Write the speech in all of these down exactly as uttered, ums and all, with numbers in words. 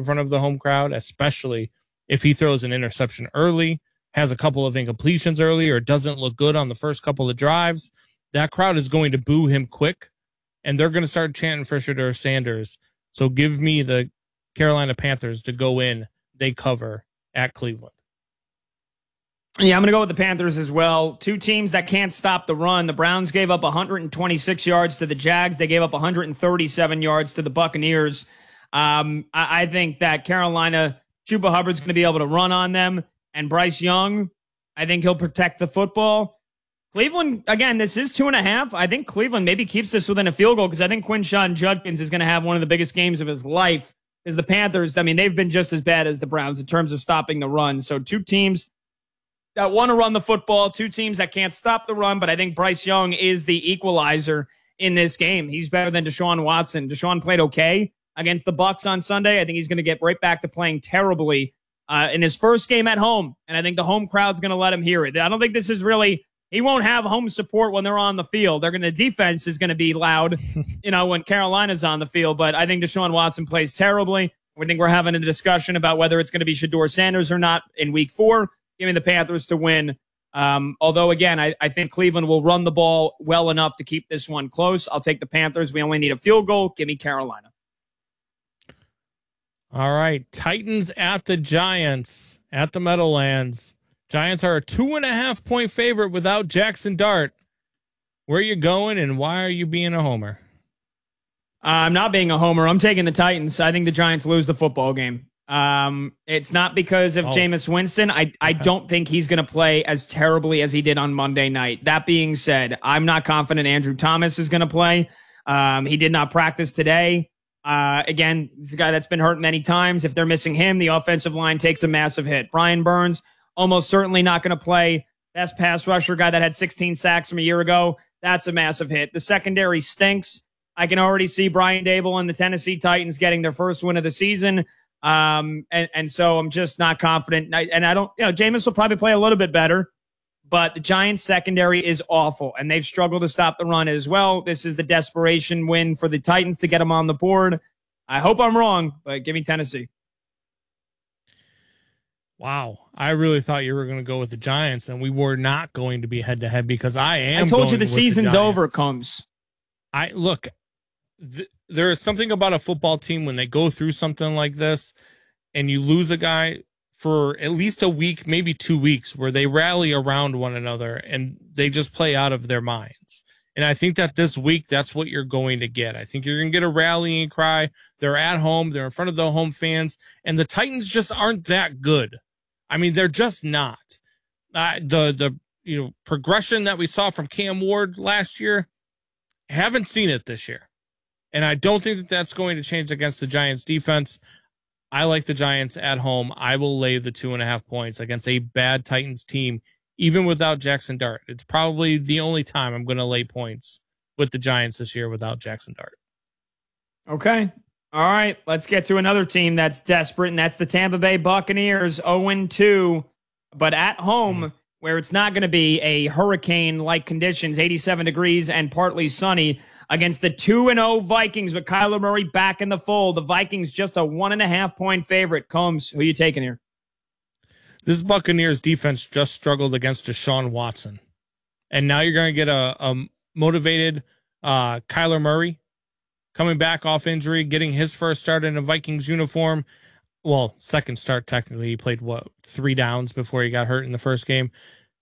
in front of the home crowd, especially if he throws an interception early, has a couple of incompletions early, or doesn't look good on the first couple of drives. That crowd is going to boo him quick, and they're going to start chanting for Shedeur Sanders. So give me the Carolina Panthers to go in. They cover at Cleveland. Yeah, I'm going to go with the Panthers as well. Two teams that can't stop the run. The Browns gave up one hundred twenty-six yards to the Jags. They gave up one hundred thirty-seven yards to the Buccaneers. Um, I, I think that Carolina, Chuba Hubbard's going to be able to run on them. And Bryce Young, I think he'll protect the football. Cleveland, again, this is two and a half. I think Cleveland maybe keeps this within a field goal because I think Quinshon Judkins is going to have one of the biggest games of his life. Because the Panthers, I mean, they've been just as bad as the Browns in terms of stopping the run. So two teams that want to run the football, two teams that can't stop the run, but I think Bryce Young is the equalizer in this game. He's better than Deshaun Watson. Deshaun played okay against the Bucs on Sunday. I think he's going to get right back to playing terribly uh, in his first game at home, and I think the home crowd's going to let him hear it. I don't think this is really – he won't have home support when they're on the field. They're going to – defense is going to be loud, you know, when Carolina's on the field, but I think Deshaun Watson plays terribly. I think we're having a discussion about whether it's going to be Shedeur Sanders or not in week four. Give me the Panthers to win. Um, although, again, I, I think Cleveland will run the ball well enough to keep this one close. I'll take the Panthers. We only need a field goal. Give me Carolina. All right. Titans at the Giants at the Meadowlands. Giants are a two and a half point favorite without Jackson Dart. Where are you going and why are you being a homer? Uh, I'm not being a homer. I'm taking the Titans. I think the Giants lose the football game. Um, it's not because of oh. Jameis Winston. I, I don't think he's going to play as terribly as he did on Monday night. That being said, I'm not confident Andrew Thomas is going to play. Um, he did not practice today. Uh, again, he's a guy that's been hurt many times. If they're missing him, the offensive line takes a massive hit. Brian Burns, almost certainly not going to play. Best pass rusher, guy that had sixteen sacks from a year ago. That's a massive hit. The secondary stinks. I can already see Brian Dable and the Tennessee Titans getting their first win of the season. Um, and, and so I'm just not confident. And I, and I don't, you know, Jameis will probably play a little bit better, but the Giants secondary is awful and they've struggled to stop the run as well. This is the desperation win for the Titans to get them on the board. I hope I'm wrong, but give me Tennessee. Wow. I really thought you were going to go with the Giants and we were not going to be head to head because I am. I told going you the with season's the over, Combs. I look, th- there is something about a football team when they go through something like this and you lose a guy for at least a week, maybe two weeks, where they rally around one another and they just play out of their minds. And I think that this week, that's what you're going to get. I think you're going to get a rallying cry. They're at home. They're in front of the home fans. And the Titans just aren't that good. I mean, they're just not. Uh, the, the you know progression that we saw from Cam Ward last year, haven't seen it this year. And I don't think that that's going to change against the Giants defense. I like the Giants at home. I will lay the two and a half points against a bad Titans team, even without Jackson Dart. It's probably the only time I'm going to lay points with the Giants this year without Jackson Dart. Okay. All right. Let's get to another team that's desperate, and that's the Tampa Bay Buccaneers, oh and two, but at home, mm. where it's not going to be a hurricane-like conditions, eighty-seven degrees and partly sunny, against the two and oh Vikings with Kyler Murray back in the fold. The Vikings just a one and a half point favorite. Combs, who are you taking here? This Buccaneers defense just struggled against Deshaun Watson. And now you're going to get a, a motivated uh, Kyler Murray coming back off injury, getting his first start in a Vikings uniform. Well, second start technically. He played, what, three downs before he got hurt in the first game.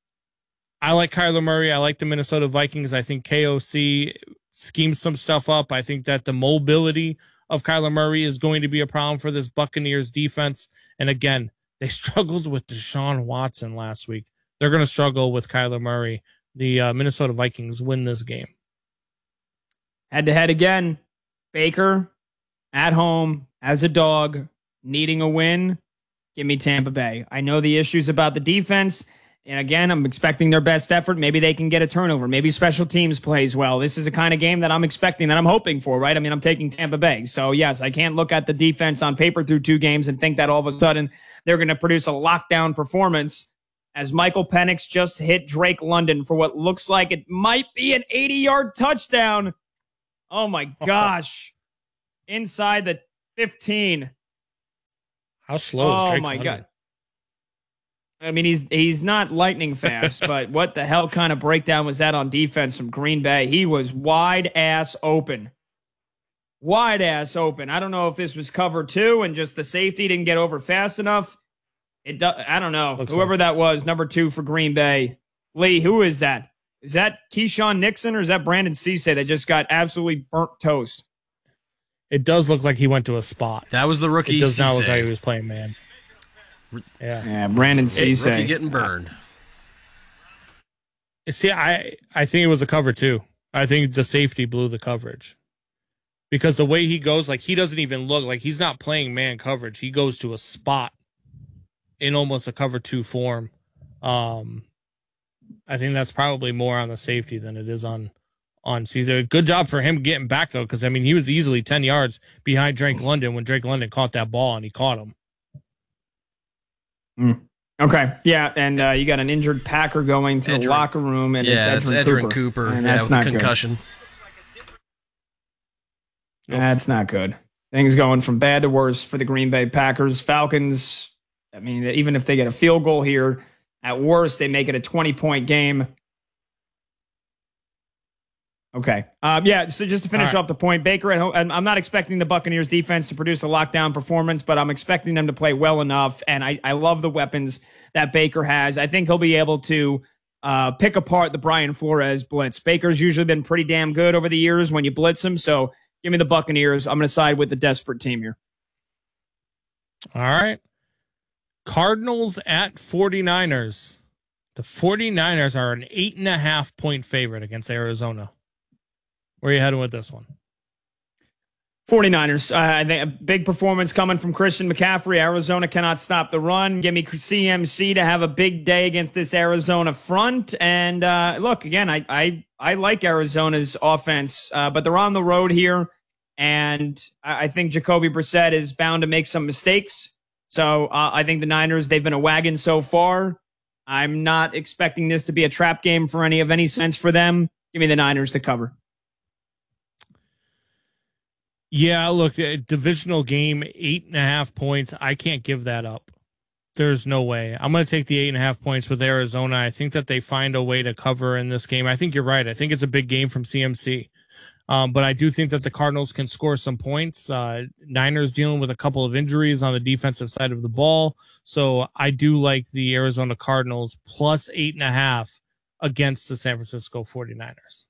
I like Kyler Murray. I like the Minnesota Vikings. I think K O C schemes some stuff up. I think that the mobility of Kyler Murray is going to be a problem for this Buccaneers defense. And again, they struggled with Deshaun Watson last week. They're going to struggle with Kyler Murray. The uh, Minnesota Vikings win this game. Head to head again. Baker at home as a dog, needing a win. Give me Tampa Bay. I know the issues about the defense. And again, I'm expecting their best effort. Maybe they can get a turnover. Maybe special teams plays well. This is the kind of game that I'm expecting, that I'm hoping for, right? I mean, I'm taking Tampa Bay. So, yes, I can't look at the defense on paper through two games and think that all of a sudden they're going to produce a lockdown performance, as Michael Penix just hit Drake London for what looks like it might be an eighty-yard touchdown. Oh, my gosh. Inside the fifteen. How slow is Oh Drake my London? God. I mean, he's he's not lightning fast, but what the hell kind of breakdown was that on defense from Green Bay? He was wide ass open. Wide ass open. I don't know if this was cover two and just the safety didn't get over fast enough. It do, I don't know. Looks Whoever like. that was, number two for Green Bay. Lee, who is that? Is that Keyshawn Nixon or is that Brandon Cisse that just got absolutely burnt toast? It does look like he went to a spot. That was the rookie. It does not Cisse. look like he was playing man. Yeah. Yeah, Brandon Cisse. Rookie getting burned. See, I, I think it was a cover two. I think the safety blew the coverage. Because the way he goes, like, he doesn't even look like he's not playing man coverage. He goes to a spot in almost a cover two form. Um, I think that's probably more on the safety than it is on on Caesar. Good job for him getting back, though, because, I mean, he was easily ten yards behind Drake London when Drake London caught that ball, and he caught him. Mm. Okay, yeah, and uh, you got an injured Packer going to Edgerrin. the locker room, and Yeah, it's it's Edgerrin Edgerrin Cooper. Cooper. And yeah, that's with not concussion. good. That's not good. Things going from bad to worse for the Green Bay Packers. Falcons, I mean, even if they get a field goal here, at worst, they make it a twenty-point game. Okay. Um, yeah, so just to finish right. off the point, Baker at home, and I'm not expecting the Buccaneers defense to produce a lockdown performance, but I'm expecting them to play well enough, and I, I love the weapons that Baker has. I think he'll be able to uh, pick apart the Brian Flores blitz. Baker's usually been pretty damn good over the years when you blitz him, so give me the Buccaneers. I'm going to side with the desperate team here. All right. Cardinals at 49ers. The 49ers are an eight and a half point favorite against Arizona. Where are you heading with this one? 49ers. Uh, I think a big performance coming from Christian McCaffrey. Arizona cannot stop the run. Give me C M C to have a big day against this Arizona front. And uh, look, again, I, I I like Arizona's offense, uh, but they're on the road here, and I, I think Jacoby Brissett is bound to make some mistakes. So uh, I think the Niners, they've been a wagon so far. I'm not expecting this to be a trap game for any of any sense for them. Give me the Niners to cover. Yeah, look, a divisional game, eight and a half points. I can't give that up. There's no way. I'm going to take the eight and a half points with Arizona. I think that they find a way to cover in this game. I think you're right. I think it's a big game from C M C. Um, but I do think that the Cardinals can score some points. Uh, Niners dealing with a couple of injuries on the defensive side of the ball. So I do like the Arizona Cardinals plus eight and a half against the San Francisco 49ers.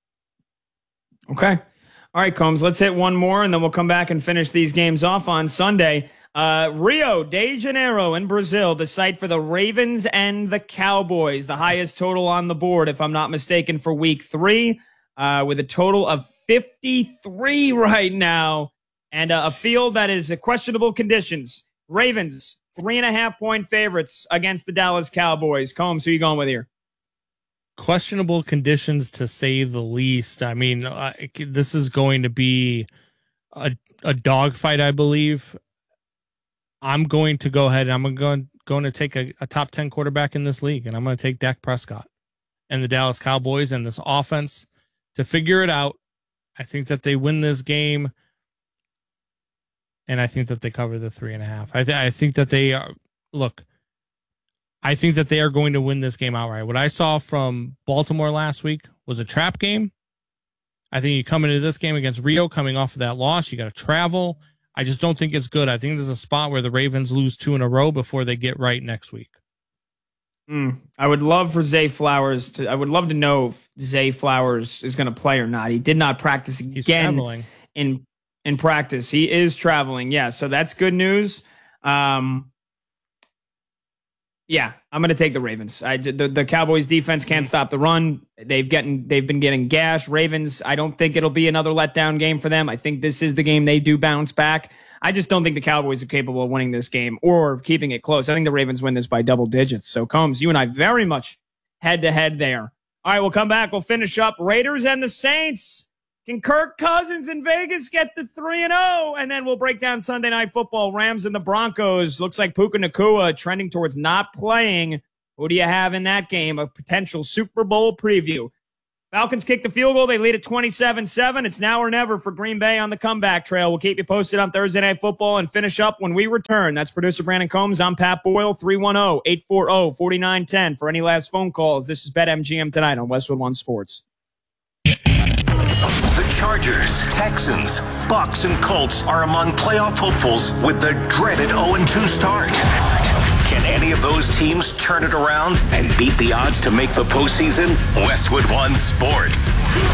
Okay. All right, Combs, let's hit one more, and then we'll come back and finish these games off on Sunday. Uh, Rio de Janeiro in Brazil, the site for the Ravens and the Cowboys, the highest total on the board, if I'm not mistaken, for week three, uh, with a total of fifty-three right now, and uh, a field that is questionable conditions. Ravens, three and a half point favorites against the Dallas Cowboys. Combs, who are you going with here? Questionable conditions, to say the least. I mean, uh, this is going to be a a dogfight, I believe. I'm going to go ahead. I'm going going to take a, a top ten quarterback in this league, and I'm going to take Dak Prescott and the Dallas Cowboys and this offense to figure it out. I think that they win this game, and I think that they cover the three and a half. I th- I think that they are. Look. I think that they are going to win this game outright. What I saw from Baltimore last week was a trap game. I think you come into this game against Rio coming off of that loss, you got to travel. I just don't think it's good. I think there's a spot where the Ravens lose two in a row before they get right next week. Mm, I would love for Zay Flowers to, I would love to know if Zay Flowers is going to play or not. He did not practice again He's traveling. in in practice. He is traveling. Yeah, so that's good news. Um, Yeah, I'm going to take the Ravens. I, the, the Cowboys defense can't stop the run. They've getting they've been getting gashed. Ravens, I don't think it'll be another letdown game for them. I think this is the game they do bounce back. I just don't think the Cowboys are capable of winning this game or keeping it close. I think the Ravens win this by double digits. So, Combs, you and I very much head to head there. All right, we'll come back. We'll finish up Raiders and the Saints. Can Kirk Cousins in Vegas get the three and oh? And then we'll break down Sunday Night Football. Rams and the Broncos. Looks like Puka Nacua trending towards not playing. Who do you have in that game? A potential Super Bowl preview. Falcons kick the field goal. They lead at twenty-seven seven. It's now or never for Green Bay on the comeback trail. We'll keep you posted on Thursday Night Football and finish up when we return. That's producer Brandon Combs. I'm Pat Boyle, three one zero, eight four zero, four nine one zero for any last phone calls. This is BetMGM tonight on Westwood One Sports. The Chargers, Texans, Bucks, and Colts are among playoff hopefuls with the dreaded oh and two start. Can any of those teams turn it around and beat the odds to make the postseason? Westwood One Sports.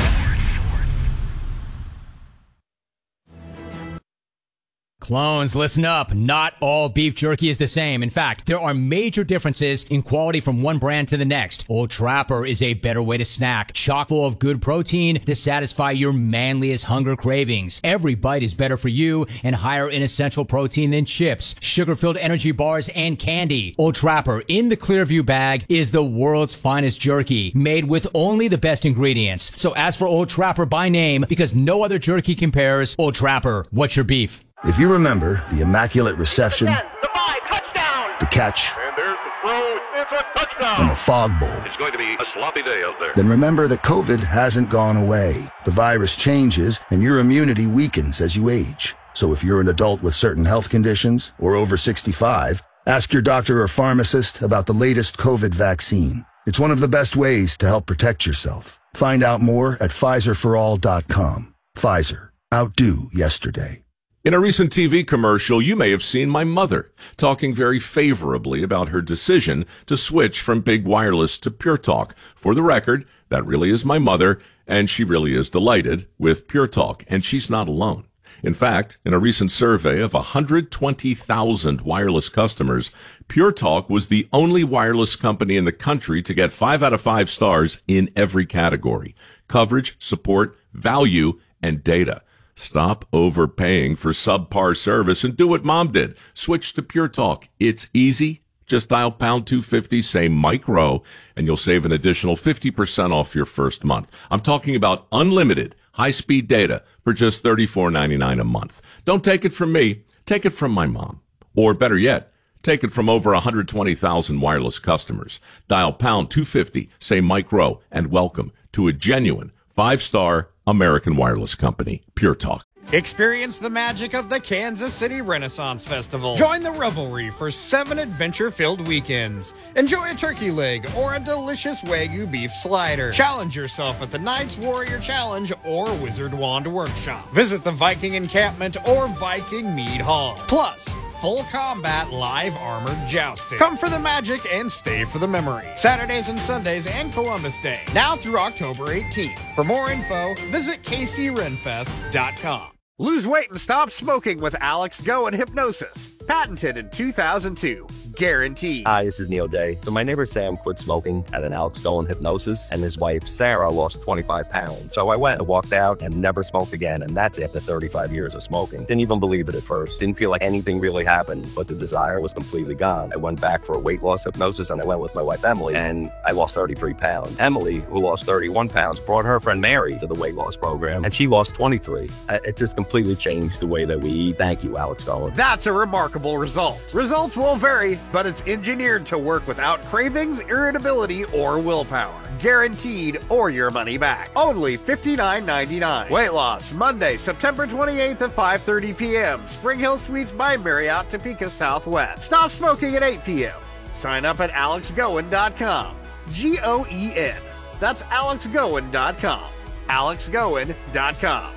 Clones, listen up. Not all beef jerky is the same. In fact, there are major differences in quality from one brand to the next. Old Trapper is a better way to snack, chock full of good protein to satisfy your manliest hunger cravings. Every bite is better for you and higher in essential protein than chips, sugar-filled energy bars, and candy. Old Trapper in the Clearview bag is the world's finest jerky, made with only the best ingredients. So ask for Old Trapper by name because no other jerky compares. Old Trapper, what's your beef? If you remember the immaculate reception, the five, touchdown, the catch, and there's the throw, it's a touchdown, and the fog bowl, it's going to be a sloppy day out there. Then remember that COVID hasn't gone away. The virus changes, and your immunity weakens as you age. So if you're an adult with certain health conditions or over sixty-five, ask your doctor or pharmacist about the latest COVID vaccine. It's one of the best ways to help protect yourself. Find out more at Pfizer for all dot com. Pfizer. Outdo yesterday. In a recent T V commercial, you may have seen my mother talking very favorably about her decision to switch from big wireless to Pure Talk. For the record, that really is my mother, and she really is delighted with Pure Talk, and she's not alone. In fact, in a recent survey of one hundred twenty thousand wireless customers, Pure Talk was the only wireless company in the country to get five out of five stars in every category: coverage, support, value, and data. Stop overpaying for subpar service and do what Mom did. Switch to Pure Talk. It's easy. Just dial pound two fifty, say Mike Rowe, and you'll save an additional fifty percent off your first month. I'm talking about unlimited high-speed data for just thirty-four ninety-nine a month. Don't take it from me. Take it from my mom. Or better yet, take it from over one hundred twenty thousand wireless customers. Dial pound two fifty, say Mike Rowe, and welcome to a genuine five-star American wireless company, Pure Talk. Experience the magic of the Kansas City Renaissance Festival. Join the revelry for seven adventure-filled weekends. Enjoy a turkey leg or a delicious Wagyu beef slider. Challenge yourself at the Knights Warrior Challenge or Wizard Wand Workshop. Visit the Viking Encampment or Viking Mead Hall. Plus, full combat live armored jousting. Come for the magic and stay for the memory. Saturdays and Sundays and Columbus Day. Now through October eighteenth. For more info, visit K C Renfest dot com. Lose weight and stop smoking with Alex Go and Hypnosis. Patented in two thousand two. Guaranteed. Hi, this is Neil Day. So my neighbor Sam quit smoking at an Alex Go and Hypnosis, and his wife Sarah lost twenty-five pounds. So I went and walked out and never smoked again, and that's after thirty-five years of smoking. Didn't even believe it at first. Didn't feel like anything really happened, but the desire was completely gone. I went back for a weight loss hypnosis, and I went with my wife Emily, and I lost thirty-three pounds. Emily, who lost thirty-one pounds, brought her friend Mary to the weight loss program, and she lost twenty-three. It just completely changed the way that we eat. Thank you, Alex Go. That's a remarkable result. Results will vary, but it's engineered to work without cravings, irritability, or willpower. Guaranteed or your money back. Only fifty-nine ninety-nine. Weight loss, Monday, September twenty-eighth at five thirty p.m. Spring Hill Suites by Marriott, Topeka Southwest. Stop smoking at eight p.m. Sign up at alex goen dot com. G O E N. That's alex goen dot com. alex goen dot com.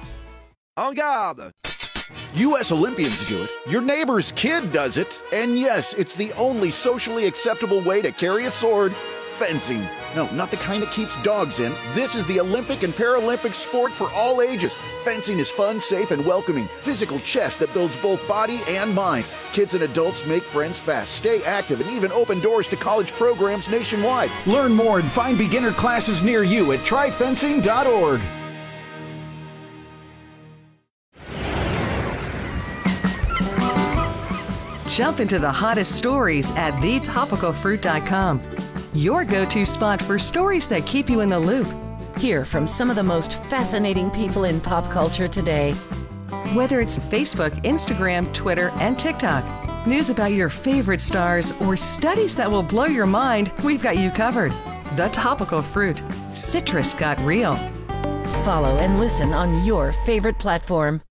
En garde! U S Olympians do it, your neighbor's kid does it, and yes, it's the only socially acceptable way to carry a sword: fencing. No, not the kind that keeps dogs in. This is the Olympic and Paralympic sport for all ages. Fencing is fun, safe, and welcoming. Physical chess that builds both body and mind. Kids and adults make friends fast, stay active, and even open doors to college programs nationwide. Learn more and find beginner classes near you at try fencing dot org. Jump into the hottest stories at the topical fruit dot com. Your go-to spot for stories that keep you in the loop. Hear from some of the most fascinating people in pop culture today. Whether it's Facebook, Instagram, Twitter, and TikTok, news about your favorite stars, or studies that will blow your mind, we've got you covered. The Topical Fruit. Citrus got real. Follow and listen on your favorite platform.